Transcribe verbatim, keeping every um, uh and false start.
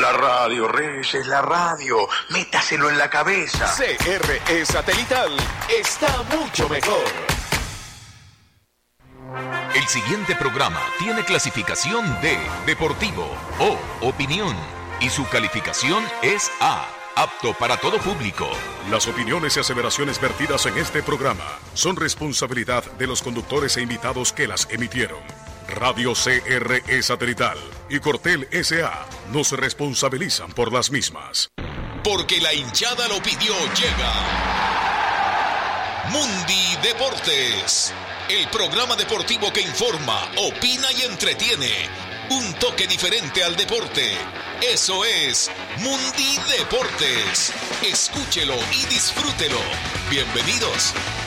La radio, Reyes, la radio. Métaselo en la cabeza. C R E Satelital está mucho mejor. El siguiente programa tiene clasificación de Deportivo o Opinión y su calificación es A, apto para todo público. Las opiniones y aseveraciones vertidas en este programa son responsabilidad de los conductores e invitados que las emitieron. Radio C R E Satelital y Cortel S A no se responsabilizan por las mismas. Porque la hinchada lo pidió, llega Mundi Deportes, el programa deportivo que informa, opina y entretiene. Un toque diferente al deporte. Eso es Mundi Deportes. Escúchelo y disfrútelo. Bienvenidos.